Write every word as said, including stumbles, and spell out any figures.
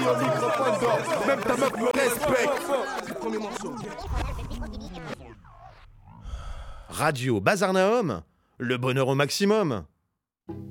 le microphone d'or. Même ta meuf me respecte. Radio Bazar Nahum, le bonheur au maximum.